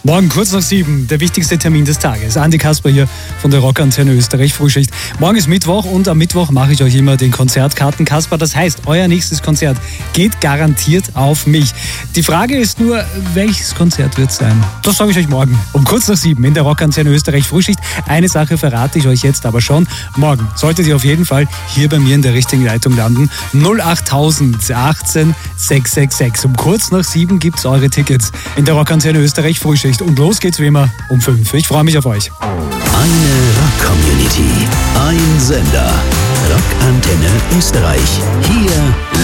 Morgen kurz nach 7, der wichtigste Termin des Tages. Andi Kasper hier von der Rockantenne Österreich Frühschicht. Morgen ist Mittwoch und am Mittwoch mache ich euch immer den Konzertkarten Kasper. Das heißt, euer nächstes Konzert geht garantiert auf mich. Die Frage ist nur, welches Konzert wird es sein? Das sage ich euch morgen um kurz nach 7 in der Rockantenne Österreich Frühschicht. Eine Sache verrate ich euch jetzt aber schon. Morgen solltet ihr auf jeden Fall hier bei mir in der richtigen Leitung landen. 08000 18 666. Um kurz nach 7 gibt es eure Tickets in der Rockantenne Österreich Frühschicht. Und los geht's wie immer um 5. Ich freue mich auf euch. Eine Rock-Community, ein Sender. Rockantenne Österreich. Hier